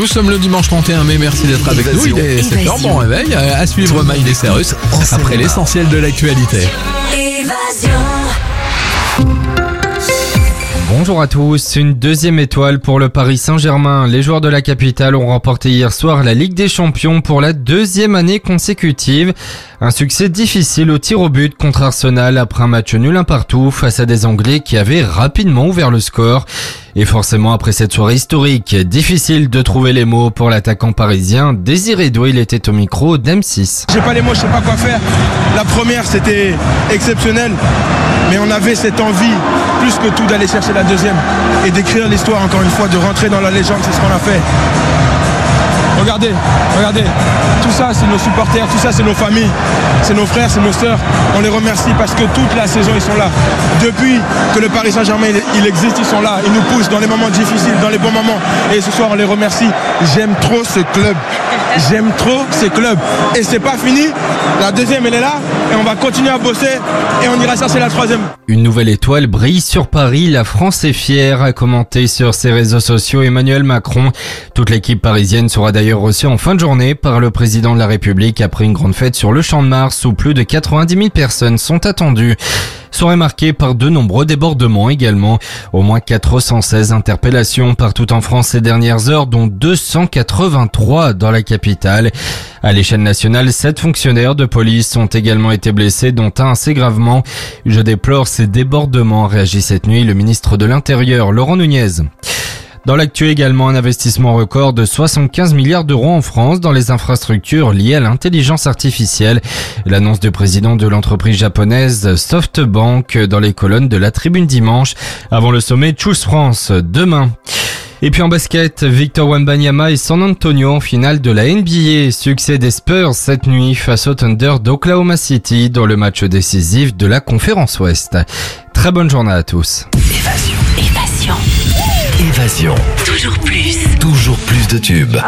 Nous sommes le dimanche 31 mai, merci d'être avec nous. Il est 7h, bon réveil. À suivre Miley Cyrus après l'essentiel de l'actualité. Bonjour à tous, une deuxième étoile pour le Paris Saint-Germain. Les joueurs de la capitale ont remporté hier soir la Ligue des Champions pour la deuxième année consécutive. Un succès difficile au tir au but contre Arsenal après un match nul un partout face à des Anglais qui avaient rapidement ouvert le score. Et forcément, après cette soirée historique, difficile de trouver les mots pour l'attaquant parisien. Désiré Doué, il était au micro d'M6. J'ai pas les mots, je sais pas quoi faire. La première, c'était exceptionnel. Mais on avait cette envie, plus que tout, d'aller chercher la deuxième. Et d'écrire l'histoire, encore une fois, de rentrer dans la légende, c'est ce qu'on a fait. Regardez, tout ça c'est nos supporters, tout ça c'est nos familles, c'est nos frères, c'est nos sœurs. On les remercie parce que toute la saison ils sont là. Depuis que le Paris Saint-Germain il existe, ils sont là. Ils nous poussent dans les moments difficiles, dans les bons moments. Et ce soir on les remercie. J'aime trop ce club. J'aime trop ce club. Et c'est pas fini. La deuxième elle est là et on va continuer à bosser et on ira chercher la troisième. Une nouvelle étoile brille sur Paris. La France est fière, a commenté sur ses réseaux sociaux Emmanuel Macron. Toute l'équipe parisienne sera d'ailleurs reçue en fin de journée par le président de la République après une grande fête sur le Champ de Mars où plus de 90 000 personnes sont attendues. Soirée marquée par de nombreux débordements également. Au moins 416 interpellations partout en France ces dernières heures, dont 283 dans la capitale. À l'échelle nationale, 7 fonctionnaires de police ont également été blessés, dont un assez gravement. Je déplore ces débordements, réagit cette nuit le ministre de l'Intérieur, Laurent Nunez. Dans l'actu également, un investissement record de 75 milliards d'euros en France dans les infrastructures liées à l'intelligence artificielle. L'annonce du président de l'entreprise japonaise SoftBank dans les colonnes de la Tribune dimanche avant le sommet Choose France demain. Et puis en basket, Victor Wembanyama et San Antonio en finale de la NBA. Succès des Spurs cette nuit face au Thunder d'Oklahoma City dans le match décisif de la Conférence Ouest. Très bonne journée à tous. Évasion. Toujours plus de tubes.